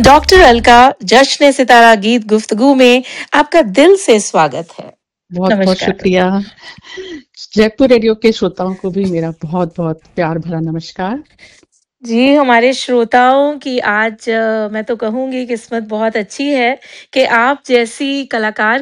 Doctor Alka जश्न सितारा गीत गुफ्तगू में आपका दिल से स्वागत है। बहुत बहुत नमस्कार। शुक्रिया। जयपुर रेडियो के श्रोताओं को भी मेरा बहुत बहुत प्यार भरा नमस्कार। जी, हमारे श्रोताओं की आज मैं तो कहूँगी किस्मत बहुत अच्छी है कि आप जैसी कलाकार